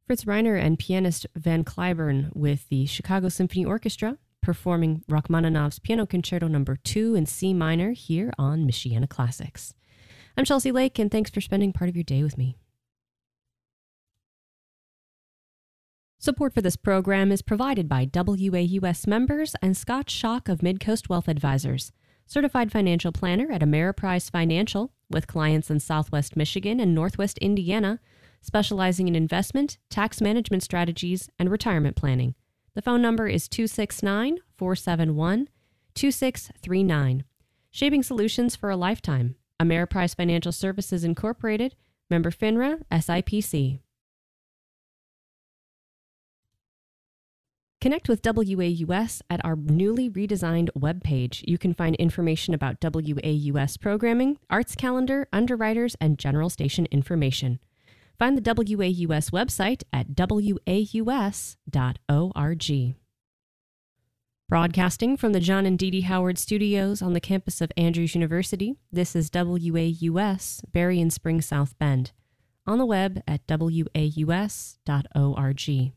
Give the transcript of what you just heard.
Fritz Reiner and pianist Van Cliburn with the Chicago Symphony Orchestra performing Rachmaninoff's Piano Concerto No. 2 in C minor here on Michiana Classics. I'm Chelsea Lake, and thanks for spending part of your day with me. Support for this program is provided by WAUS members and Scott Schock of Midcoast Wealth Advisors, certified financial planner at Ameriprise Financial, with clients in Southwest Michigan and Northwest Indiana, specializing in investment, tax management strategies, and retirement planning. The phone number is 269-471-2639. Shaping solutions for a lifetime. Ameriprise Financial Services Incorporated, member FINRA, SIPC. Connect with WAUS at our newly redesigned webpage. You can find information about WAUS programming, arts calendar, underwriters, and general station information. Find the WAUS website at waus.org. Broadcasting from the John and Dee Dee Howard Studios on the campus of Andrews University, this is WAUS, Berry and Spring, South Bend. On the web at waus.org.